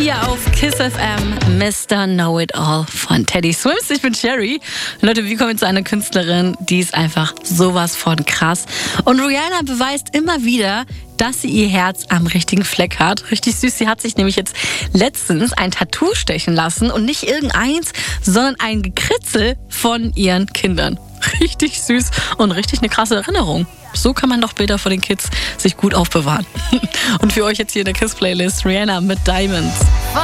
Hier auf Kiss FM, Mr. Know-It-All von Teddy Swims. Ich bin Sherry. Leute, wir kommen zu einer Künstlerin, die ist einfach sowas von krass. Und Rihanna beweist immer wieder, dass sie ihr Herz am richtigen Fleck hat. Richtig süß. Sie hat sich nämlich jetzt letztens ein Tattoo stechen lassen und nicht irgendeins, sondern ein Gekritzel von ihren Kindern. Richtig süß und richtig eine krasse Erinnerung. So kann man doch Bilder von den Kids sich gut aufbewahren. Und für euch jetzt hier in der Kiss-Playlist Rihanna mit Diamonds.